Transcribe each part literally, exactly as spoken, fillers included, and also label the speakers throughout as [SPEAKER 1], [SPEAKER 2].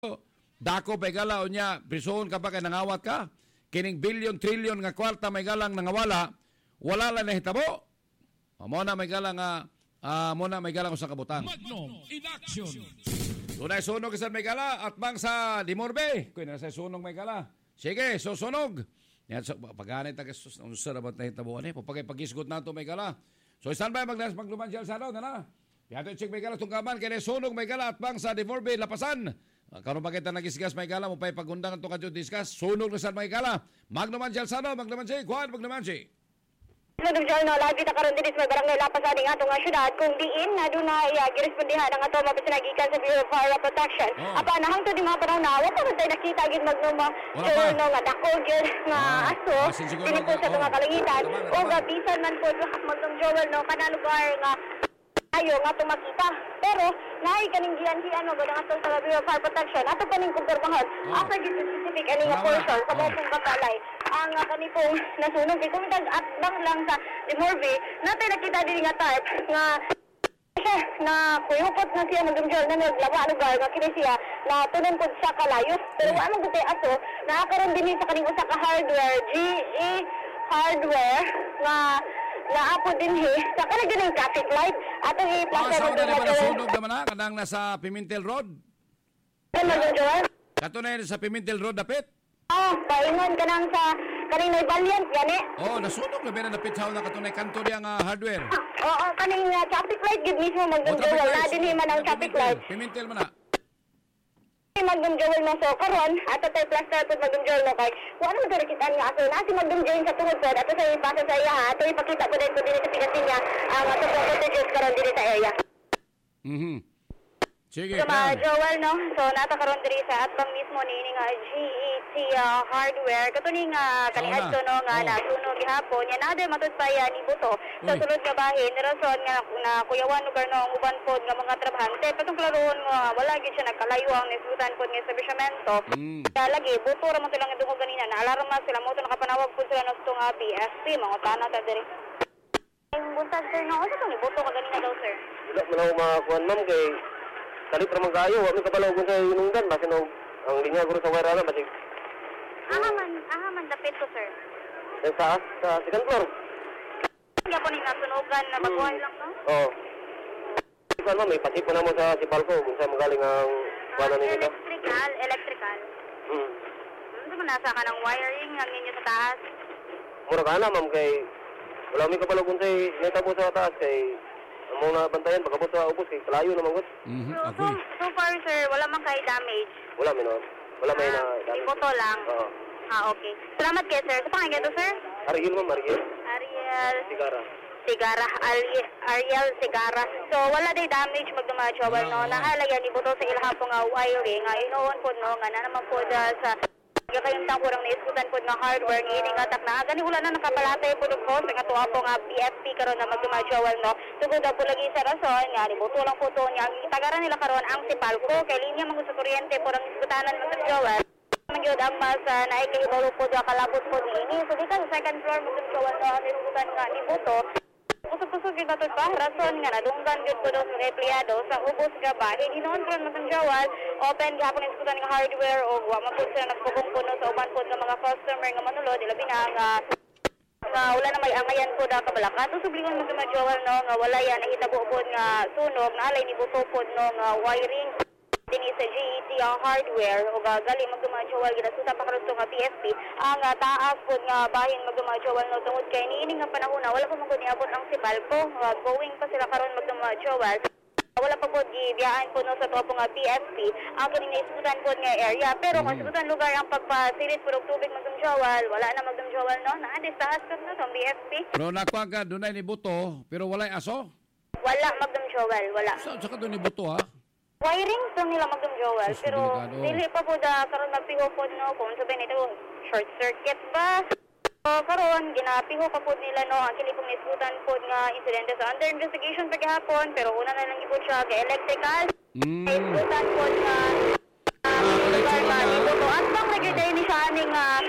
[SPEAKER 1] dako pa gala unya prison ka pa kay nangawat ka kining bilyon trilyon nga kwarta may galang nangawala wala la nahitabo mo na may galang nga uh, mo na may galang sa kabutang
[SPEAKER 2] Magnum in action.
[SPEAKER 1] Tunay sunog sa may gala at bang sa Dimorbe kuy na sa sunog may gala sige susunog yan so paganit ta kasus unsa ra ba nahitabo ani pagay pagisgot nato may gala so standby magdas magluman siya sa ano na yato check may gala tungkaban kay sunog may gala at bang sa Dimorbe lapasan. Karon pa kita nagisgas may gala mo pay pagundang to kadto discuss sunog na sa may gala magnuman siya sano magnuman siya kuan magnuman siya
[SPEAKER 3] Sunod siya no lagi ta karon dinis may barangay lapas ading ato nga syudad kung diin na dunay uh, girespondihan ang ato mapasinagikan sa Bureau of Fire Protection
[SPEAKER 1] oh.
[SPEAKER 3] apa na hangtod di mga panahon na wa pa tay nakita gid magnuma so no nga dako gid nga
[SPEAKER 1] ah,
[SPEAKER 3] aso kini po sa mga kalangitan o gabisan man po magnum Joel no kana lugar nga ayo nga tumakita pero naay kaning giyan-giyan mo gud ang ato sa Bureau of Fire Protection ato kaning kumpirmahan
[SPEAKER 1] oh.
[SPEAKER 3] asa gid specific ani nga portion sa
[SPEAKER 1] oh.
[SPEAKER 3] bukong batalay ang uh, kani pong nasunog kay kung at bang lang sa Dimorbe natay nakita din nga tarp nga siya na kuyupot na siya magdumjol na naglawa lugar nga kini siya na tunon pud sa kalayos pero wa man gud aso nakakaroon din sa kaning usa ka hardware G E hardware nga naapo din he sa kanang gining traffic light ato i-flash
[SPEAKER 1] sa
[SPEAKER 3] mo
[SPEAKER 1] una
[SPEAKER 3] din
[SPEAKER 1] naman nasunog naman na kanang nasa Pimentel Road kato na sa Pimentel Road dapit
[SPEAKER 3] oh paingon kanang sa kaning may valiant gani
[SPEAKER 1] oh nasunog na ba na dapit sa una kato na kanto diya nga hardware
[SPEAKER 3] oo oh, oh, kaning uh, traffic light gid mismo magdumjol na din man ang traffic light
[SPEAKER 1] Pimentel man na
[SPEAKER 3] magdumjol mo so karon ato tay plaster pud magdumjol mo kay wala mo diri kita nga aso na si magdumjol sa tungod pod ato sa ipasa sa iya ato ipakita pud dito diri sa pigasin niya ang ato po cottages karon diri sa area
[SPEAKER 1] mhm sige
[SPEAKER 3] so ma Joel no so nato karon diri sa atbang mismo ni nga G E T uh, hardware kato ni nga kani adto no nga
[SPEAKER 1] oh.
[SPEAKER 3] nasunog gihapon nya naday matud pa ya ni buto sa sulod nga bahin rason nga na kuyawan lugar no ang uban pod nga mga trabahante patong klaron nga wala gid siya nagkalayo ang nisgutan pod nga establishmento
[SPEAKER 1] mm.
[SPEAKER 3] kaya lagi buto ra man silang dungo ganina na alarma sila mo to nakapanawag pod sila no sa nga B S P mga tana ta diri ang buntag sir no sa ni buto ka ganina daw sir
[SPEAKER 4] wala man ako makakuan ma'am kay kalit ra man kayo wa mi kabalaw kun sa inungdan basi no ang linya guro sa wire ra basi
[SPEAKER 3] aha man aha man dapit to sir
[SPEAKER 4] sa sa, sa second floor
[SPEAKER 3] kaya po ning nasunugan na baguhay lang no
[SPEAKER 4] oo isa mo may pati po na mo sa sipalko kung sa magaling ang kuan ni nito
[SPEAKER 3] electrical electrical
[SPEAKER 4] hmm
[SPEAKER 3] ano man nasa ka ng wiring ang ninyo sa taas
[SPEAKER 4] mura ka na ma'am kay wala mi kabalaw kun sa netabo sa taas kay amo na bantayan pagabot sa ubos kay kalayo naman gud
[SPEAKER 1] mhm
[SPEAKER 3] so,
[SPEAKER 1] agoy
[SPEAKER 3] so far sir wala man kay damage
[SPEAKER 4] wala mi no wala may na
[SPEAKER 3] uh, iboto lang
[SPEAKER 4] oo
[SPEAKER 3] ah okay salamat kay sir sa pangalan to sir
[SPEAKER 4] Ariel ma'am Ariel
[SPEAKER 3] Ariel
[SPEAKER 4] Sigara
[SPEAKER 3] Sigara Ariel, Ariel Sigara so wala day damage magdumadyo well no nahalaya ni buto sa ilhapo nga wiring nga inoon po no nga na naman po da sa kayong tangkurang naiskutan po nga hardware nga ining atak na gani wala na nakapalatay po ng post nga tuwa po nga P F P karon na magdumadyo well no tugod na po lagi sa rason nga ni buto lang po to niya ang itagaran nila karon ang sipalko kay linya mga sa kuryente po ang iskutanan magdumadyo well magyod ang mas uh, naikahibalo po da kalabot po ini so dito sa second floor magdumadyo well no ang iskutan nga ni buto pusok-pusok yung batod pa, rason nga nadunggan yun po daw sa empleyado sa ubos nga bahin. Hinoon po naman jawal, open gahapon yung skutan ng hardware o wama po sila nagpugong puno sa uban po ng mga customer nga manulod, ilabi na nga nga wala na may angayan po da kabalakan. So sublingon mo sa jawal no, nga wala yan, nahitabo po nga sunog, na alay ni buto po no, nga wiring din sa G E T ang hardware o gali magdumadjawal ginasuta pa karon nga P F P ang uh, taas po nga bahin magdumadjawal no tungod kay niini nga panahon wala pa man niabot ang sipalko uh, going pa sila karon magdumadjawal wala pa po gibiyaan po no sa topo nga P F P ang kining naisgutan po nga area pero mm. kung sigutan lugar ang pagpasilit po og tubig magdumjawal wala na magdumjawal no na adi sa haskat no sa B F P
[SPEAKER 1] pero nakuha dunay ni buto pero walay aso
[SPEAKER 3] wala magdumjawal wala
[SPEAKER 1] sa sa kadto ni buto ha
[SPEAKER 3] wiring to nila magdumjawal pero dili pa po da karon magpiho po no kung sabihin ito short circuit ba so karon ginapiho pa po nila no ang kini pong isgutan po nga insidente sa under investigation pa gihapon pero una na lang ibot siya kay electrical
[SPEAKER 1] mm.
[SPEAKER 3] isgutan po nga uh, at bang regular ni siya aning uh,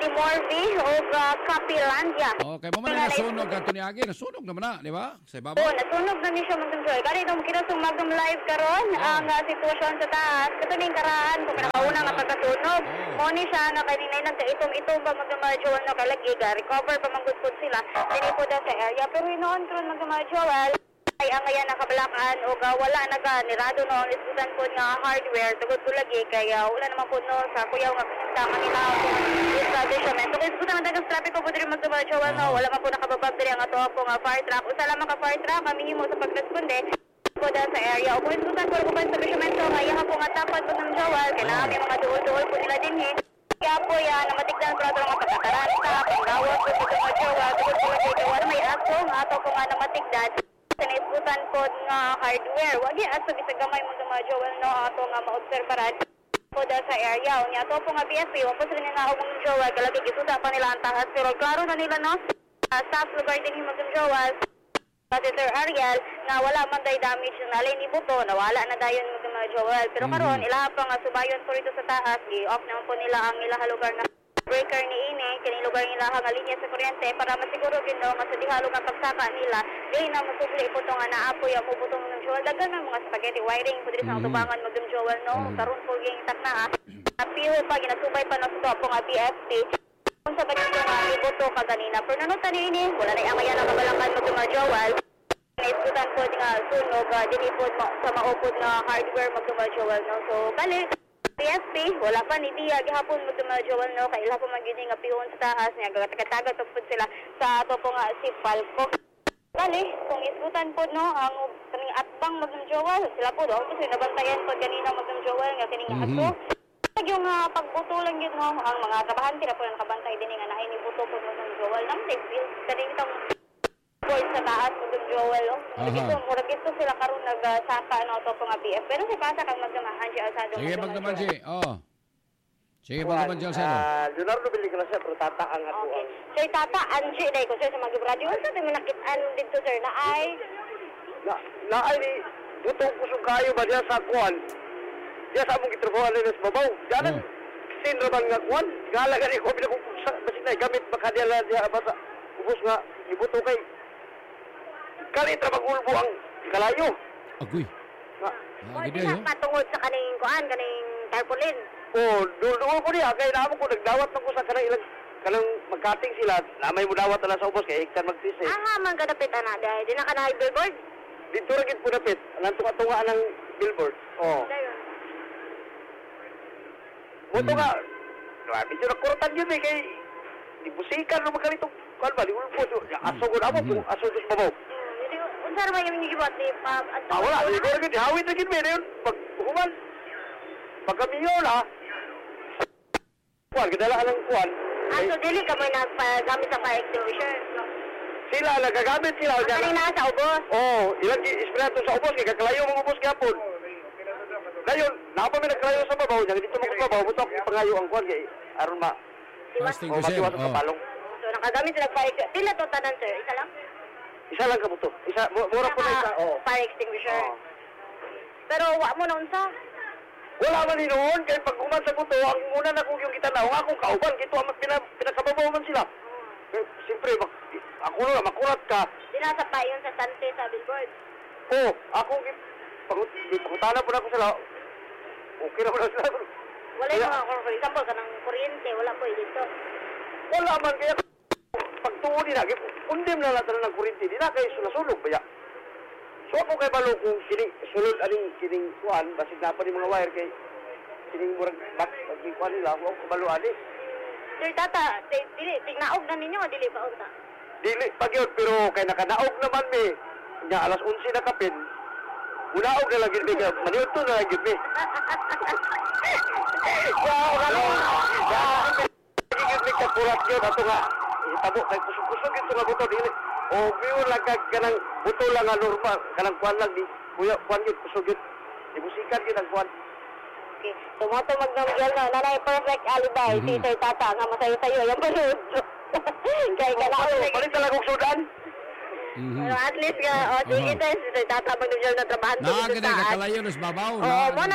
[SPEAKER 3] Dimorbe o uh, Capilandia.
[SPEAKER 1] Okay, mo man na nasunog ka ni Agi, nasunog naman na, di ba? Sa
[SPEAKER 3] Oo,
[SPEAKER 1] ibabaw.
[SPEAKER 3] nasunog na niya siya Magdum Joel. Kaya itong kinasong Magdum Live karon ang uh, sitwasyon sa taas. Ito ning karaan kung pinakauna nga pagkasunog. Mo ni siya nga kaninay nang itom-itom pa Magdum Joel no kay Lagiga. Recover pa manggudpod sila. Dili po daw sa area. Pero inoon karon Magdum Joel ay ang ayan nakabalakan o uh, wala naga nirado no ang iskutan po nga hardware tugod ko lagi kaya wala naman po no sa kuyaw nga pinagtama nila po establishment. So iskutan ang dagang traffic po po diri Magdum Joel no wala man po nakababag diri ang ato po nga fire truck. Usa lamang ka fire truck kami himo sa pagresponde po dahil sa area. O kung iskutan po po establishment so nga iya po nga tapat po ng Joel kaya kami mga duol-duol po nila din eh. Kaya po yan, namatigdan po natin mga pagkakaranta, panggawat po po mga Joel, tugod po lagi kaya wala may aso nga ato po nga namatigdan. Siniskutan po nga hardware. Wag yan aso bisag gamay mo mga Joel no ato nga maobserbaran po dahil sa area. O niya ato po nga B S P, wag po sila nila mga Joel, kalagi gisuda pa nila ang tahas. Pero klaro na nila no, uh, staff lugar din yung mga Joel, pati Sir Ariel, na wala man tayo damage na alay ni Buto, nawala na dayon mga Joel. Pero karon mm-hmm. ilaha pa nga subayon po rito sa taas, gi-off naman po nila ang ilaha lugar na breaker ni ini, kini lugar nila ang linya sa kuryente para masiguro din no, nga sa dihalo nga pagsaka nila, dili na masubli po ito nga naapoy ang mubutong ng Joel. Dagan ng mga spaghetti wiring po dito sa
[SPEAKER 1] Mm-hmm.
[SPEAKER 3] utubangan Magdum Joel no, karon po yung takna ah. Apiho pa, ginasubay pa na sa po nga B F T. Kung sa bagay nga ibuto ka ganina. Pero nanutan ni ini, wala na yung amayan ang kabalakan Magdum Joel. Naiskutan po nga sunog, uh, dili po ma- sa maupod nga hardware Magdum Joel no. So, balik. P S P, wala pa ni Dia, gihapon mo ito mga Joel, no? Kaya ila po magiging nga pihon sa taas niya, gagatagat-tagat po sila sa ato po nga si Falco. Bali, kung iskutan po, no, ang kaning atbang Magdum Joel, sila po, doon po sila nabantayan po ganina Magdum Joel, nga kaning nga ato. Mm-hmm. Yung uh, pagbuto lang yun, no, ang mga kabahante na po ng kabantay din nga nahay ni buto po Magdum Joel. Nang they feel, kaning itong boys sa taas Magdum Joel, no? Ito, murag ito sila karon nagsaka no to po nga B F. Pero si pasa kang magdamahan siya Alsado.
[SPEAKER 1] Sige, magdaman si. Oh. Sige, magdaman si Alsado.
[SPEAKER 4] Ah, Leonardo bili ka na siya pero tata ang ako.
[SPEAKER 3] Okay. Sir Tata, Angie dai ko sir sa mga radio. Unsa tay manakit-an dito sir na ay
[SPEAKER 4] Na na ay ni buto kusog kayo ba diya sa kuan? Diya sa among gitrabaho ni sa babaw. Diyan sin ra bang nga kuan? Gala gani ko bila ko basin na gamit makadala diya ba sa ubos nga ibuto kay kali tra magulbo ang kalayo.
[SPEAKER 1] Agoy.
[SPEAKER 4] Nga.
[SPEAKER 1] Ah, gid
[SPEAKER 3] sila
[SPEAKER 1] yo.
[SPEAKER 3] patungod sa kaning kuan kaning tarpaulin.
[SPEAKER 4] Oh, dul-dul ko niya kay naamo ko nagdawat man ko sa kanang ilang kanang magkating sila. Namay mo dawat na sa ubos kay iktan magtisi.
[SPEAKER 3] Ah, man kadapit ana dai. Di na kana billboard.
[SPEAKER 4] Dito ra gid po dapit. Anang tunga-tunga ng billboard. Oh.
[SPEAKER 3] Dayon.
[SPEAKER 4] Moto ka. Grabe siya nakurutan yun eh kay di busikan no magalito. Kuan ba di ulpo. Aso ko na mo aso dos babaw.
[SPEAKER 3] Unsa ra yung gibot ni pa at
[SPEAKER 4] Ah, wala. Di ko rin hawid na gid me yun. Pag human. Pagkamiyo na. Kuan gidala ka ng kuan.
[SPEAKER 3] Ah, so dili ka mo nagpagamit sa fire extinguisher.
[SPEAKER 4] Sila nagagamit sila.
[SPEAKER 3] Kanina sa ubos.
[SPEAKER 4] Oh, ilang isprato sa ubos kay kakalayo mong ubos gyapon. Dayon, napa mi nagkalayo sa babaw niya dito mo sa babaw butok pangayo ang kuan kay aron ma.
[SPEAKER 1] Fasting
[SPEAKER 4] Oh,
[SPEAKER 1] ko sir.
[SPEAKER 4] matiwas sa
[SPEAKER 1] Oh.
[SPEAKER 4] palong.
[SPEAKER 3] So nakagamit sila fire extinguisher. Pila to tanan sir? Isa lang?
[SPEAKER 4] Isa lang ka buto. Isa mu- mura po na isa. Oh.
[SPEAKER 3] Fire extinguisher.
[SPEAKER 4] Oh.
[SPEAKER 3] Pero wa mo na unsa?
[SPEAKER 4] Wala man ni noon kay pag human sa buto ang una na kong yung kitanaw nga akong kauban kito ang pina, pinakababaw man sila. Eh, siyempre mak- ako na makurat ka.
[SPEAKER 3] Dinasa pa yun sa tante sa billboard.
[SPEAKER 4] Oh, ako pangutana po na ako sila. Okay na po na sila.
[SPEAKER 3] Wala yung mga, for example, kanang kuryente, wala po eh dito.
[SPEAKER 4] Wala man kaya pagtuon nila, undim na natin ng kurinti, di na kayo sulasulog baya. So ako kay balo kung kining sulod aning kining kuan, basig na pa ni mga wire kay kining murag back pag kuan nila, ako kabalo ani.
[SPEAKER 3] Sir Tata, di- dili, tignaog na ninyo, dili ba unta?
[SPEAKER 4] Dili pag yun, pero kay nakanaog naman mi, nya alas onse na kapin, unaog na lagi mi, maniuto na lagi mi. Wow, ano? Wow, gigit mi kapulat yun, ato nga, itabo, kay kusog-kusog ito nga buto, dili. O, view lang ka, kanang buto lang nga normal, kanang kuan lang, di, kuya, kuan yun, kusog yun. Ibusikan yun ang kuan.
[SPEAKER 3] Okay. So, mo ito magnamgyal na, nanay perfect alibi, si Sir Tata, nga masayo-sayo, yung balod. Kaya ka na ako.
[SPEAKER 4] Palit talaga kong sudan.
[SPEAKER 1] Mhm.
[SPEAKER 3] Pero at least nga, o, sige
[SPEAKER 1] Aha.
[SPEAKER 3] tayo, si Sir Tata magnamgyal na trabahan ko
[SPEAKER 1] Na
[SPEAKER 3] dito
[SPEAKER 1] gid
[SPEAKER 3] sa taas.
[SPEAKER 1] kakalayo nos babaw.
[SPEAKER 3] Oo, mo nang
[SPEAKER 1] gid.
[SPEAKER 3] ganang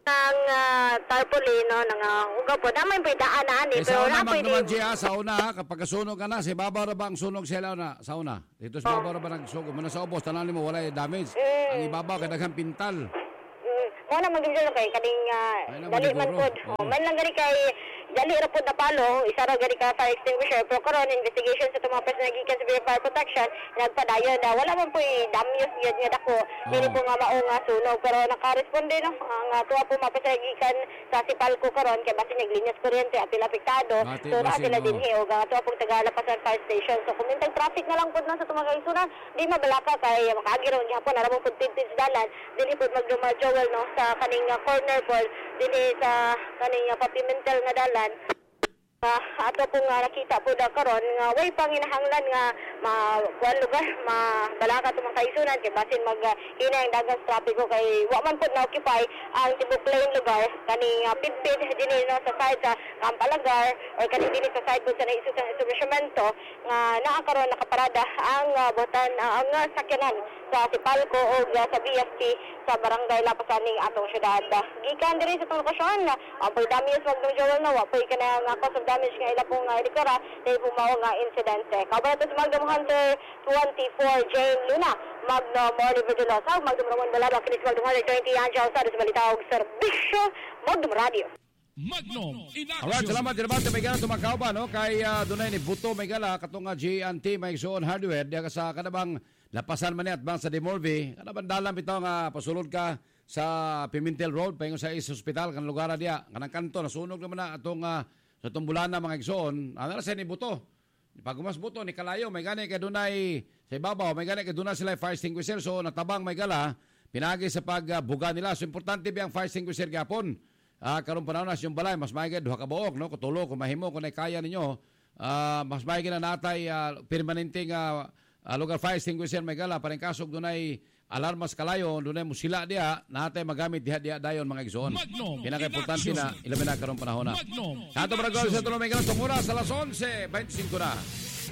[SPEAKER 3] ang uh, tarpaulin, no, nang uh, uga po. Naman po daan na ani,
[SPEAKER 1] Eh,
[SPEAKER 3] pero
[SPEAKER 1] sa una,
[SPEAKER 3] na po
[SPEAKER 1] magnaman
[SPEAKER 3] hindi.
[SPEAKER 1] siya, sa una, ha, kapag kasunog ka na, si babaw na ba ang sunog sila na, sa una? Dito sa babaw na ba nagsunog? Muna sa ubos, tanan mo, wala yung damage.
[SPEAKER 3] Mm.
[SPEAKER 1] Ang ibabaw, kadaghang pintal.
[SPEAKER 3] Mm, mo na magdudlo kay kaning uh,
[SPEAKER 1] Ay, na,
[SPEAKER 3] dali man
[SPEAKER 1] maniguro.
[SPEAKER 3] pod. Oh, man lang gani kay dali ra pod na palo, isa ra gani ka fire extinguisher, pero karon investigation sa mga person nagikan sa Bureau of Fire Protection, nagpadayon na wala man po damage gyud nga dako. Dili po nga mao nga sunog, pero naka-responde no ang uh, tuwa po mapasagikan sa Sipalco karon kay basi naglinyas kuryente at sila apektado.
[SPEAKER 1] Ate,
[SPEAKER 3] So na
[SPEAKER 1] basin,
[SPEAKER 3] sila
[SPEAKER 1] oh.
[SPEAKER 3] din hiyo ga tuwa po Tagalapasan Fire Station. So kung mintag traffic na lang pod na sa tumagay sunan, di mabalaka kay makaagiraw gihapon na ramon pud tintin sa dalan, dili pod magduma Joel no sa kaning uh, corner pole dili sa kaning uh, Papimental nga dalan. Uh, ato po nga nakita po na karon nga way panginahanglan nga makuan lugar mabalaka tumang kaisunan kay basin mag uh, hina ang dagang trapiko kay wa man po na occupy ang tibok plain lugar kani uh, pitpit dinhi no sa side sa Kampalagar or kani dinhi sa side po sa naisut ang establishmento nga naa karon nakaparada ang uh, botan uh, ang uh, sakyanan sa Sipalco o uh, sa B S T sa barangay Lapasaning atong syudad. Gikan diri sa tong lokasyon na uh, pag damage magdong Joel na wa pay kana nga cause of damage nga ila pong uh, edikora dahil po mao nga insidente. Kabato sa Magdam Hunter twenty-four Jane Luna Magno Oliver de Los Angeles Magdam Ramon Balaba kinis Magdam Hunter twenty Angel sa sa balita og serbisyo Magdam Radio.
[SPEAKER 2] Magnum in action.
[SPEAKER 1] Alright, salamat, salamat. May gana tumakaw ba, no? Kay uh, dunay ni Buto, may gala, katong nga G and T, may Zone Hardware, diya ka sa kanabang lapasan man niya at bang sa Demorve, kanabang dalam ito nga pasulod ka sa Pimentel Road, pahingo sa is hospital, kan lugar diya, kanang kanto, nasunog naman na atong uh, sa tumbulan na mga igsoon, ano na siya ni Buto? Pag umas Buto, ni Kalayo, may gani kay dunay, sa ibabaw, may gani kay dunay sila fire extinguisher, so natabang may gala, pinagi sa pagbuga nila, so importante ba ang fire extinguisher gapon? Ah, karon panahon na yung balay, mas maigid duha ka buok, no? Kutulo, kung mahimo, kung kaya ninyo, ah, mas maigid na natay uh, permanenteng uh, uh, lugar fire extinguisher may gala, parang kasog dunay alarmas kalayo, dunay musila diha, natay magamit diha diha dayon mga igsoon. Pinaka-importante na, ilabi na karon panahon na. Ato barangay sa tulo may gala, itong oras, alas onse twenty-five na.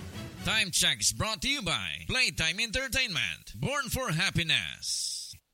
[SPEAKER 2] Time check is brought to you by Playtime Entertainment. Born for happiness.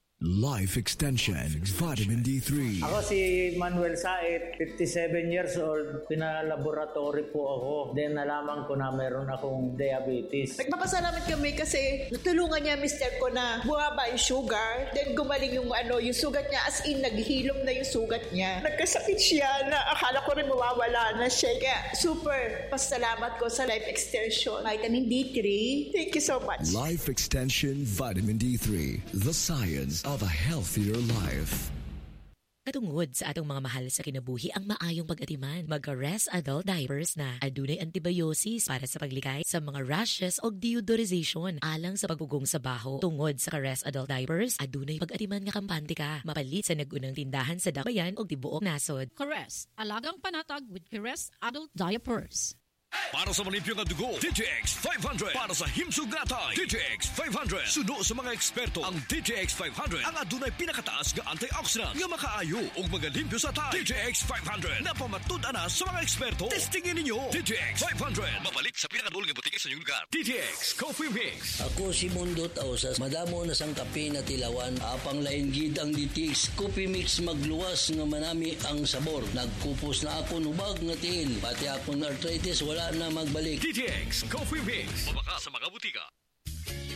[SPEAKER 5] Life Extension, Vitamin D three.
[SPEAKER 6] Ako si Manuel Said, fifty-seven years old. Pinalaboratory po ako. Then nalaman ko na meron akong diabetes.
[SPEAKER 7] Nagpapasalamat kami kasi natulungan niya mister ko na bumaba yung sugar. Then gumaling yung ano, yung sugat niya. As in, naghihilom na yung sugat niya. Nagkasakit siya na akala ko rin mawawala na siya. Kaya super pasalamat ko sa Life Extension. Vitamin D three. Thank you so much.
[SPEAKER 5] Life Extension, Vitamin D three. The science of a healthier life.
[SPEAKER 8] Katungod sa atong mga mahal sa kinabuhi ang maayong pag-atiman, mag-Rest Adult Diapers na. Adunay antibiosis para sa paglikay sa mga rashes o deodorization alang sa pagugong sa baho. Tungod sa Rest Adult Diapers, adunay pag-atiman nga kampante ka. Mapalit sa nagunang tindahan sa Damayan o tibuok nasod.
[SPEAKER 9] Caress, alagang panatag with Caress Adult Diapers.
[SPEAKER 2] Para sa malimpyo nga dugo, D T X five hundred. Para sa himsog natay, D T X five hundred. Suno sa mga eksperto, ang D T X five hundred ang adunay pinakataas nga antioxidant nga makaayo ug magalimpyo sa tay. D T X five hundred napamatud-an na sa mga eksperto. Testingin ninyo. D T X five hundred. Mabalik sa pinakadulong nga butike sa inyong lugar. D T X Coffee Mix.
[SPEAKER 10] Ako si Mundo Tausas. Madamo na sang kape na tilawan. Apang lain gid ang D T X Coffee Mix magluwas nga manami ang sabor. Nagkupos na ako nubag nga tiil. Pati akong arthritis wala na magbalik.
[SPEAKER 2] D T X Coffee Mix. Mabaka sa mga butika.